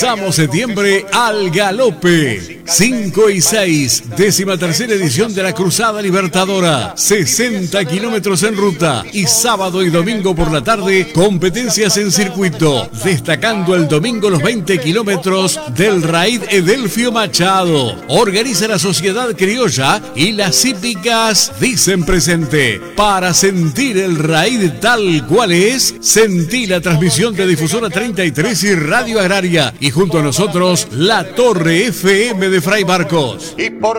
Comenzamos septiembre al galope. 5 y 6, 13ª edición de la Cruzada Libertadora. 60 kilómetros en ruta y sábado y domingo por la tarde competencias en circuito. Destacando el domingo los 20 kilómetros del Raid Edelfio Machado. Organiza la Sociedad Criolla y las hípicas dicen presente. Para sentir el Raid tal cual es, sentí la transmisión de Difusora 33 y Radio Agraria. Y junto a nosotros, la Torre FM de Fray Marcos. Y por